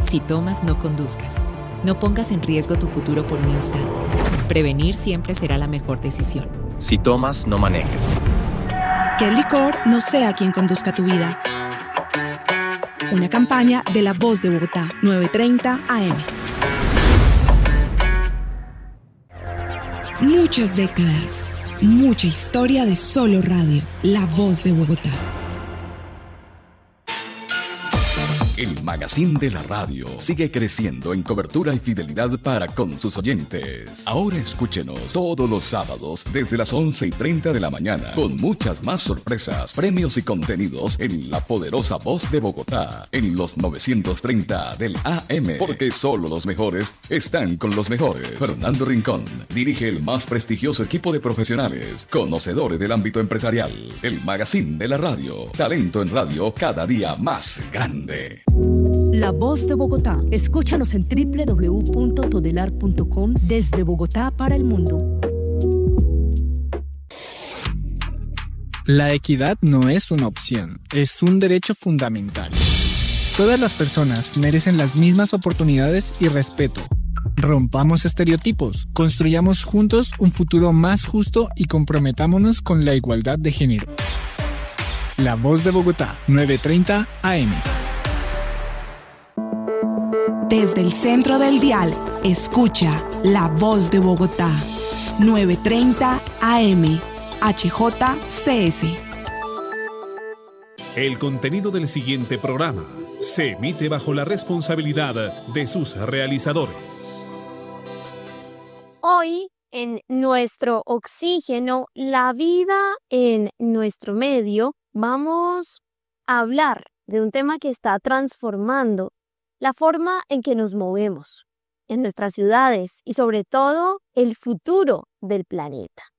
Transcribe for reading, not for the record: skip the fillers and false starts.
Si tomas, no conduzcas. No pongas en riesgo tu futuro por un instante. Prevenir siempre será la mejor decisión. Si tomas, no manejes. Que el licor no sea quien conduzca tu vida. Una campaña de La Voz de Bogotá, 9:30 AM. Muchas décadas, mucha historia de solo radio. La Voz de Bogotá. El magazine de la radio sigue creciendo en cobertura y fidelidad para con sus oyentes. Ahora escúchenos todos los sábados desde las 11:30 de la mañana con muchas más sorpresas, premios y contenidos en la poderosa Voz de Bogotá en los 930 del AM, porque solo los mejores están con los mejores. Fernando Rincón dirige el más prestigioso equipo de profesionales, conocedores del ámbito empresarial. El magazine de la radio, talento en radio cada día más grande. La Voz de Bogotá. Escúchanos en www.todelar.com desde Bogotá para el mundo. La equidad no es una opción, es un derecho fundamental. Todas las personas merecen las mismas oportunidades y respeto. Rompamos estereotipos, construyamos juntos un futuro más justo y comprometámonos con la igualdad de género. La Voz de Bogotá, 9:30 AM. Desde el centro del dial, escucha La Voz de Bogotá, 9:30 AM, HJCS. El contenido del siguiente programa se emite bajo la responsabilidad de sus realizadores. Hoy, en nuestro oxígeno, la vida en nuestro medio, vamos a hablar de un tema que está transformando la forma en que nos movemos en nuestras ciudades y sobre todo el futuro del planeta.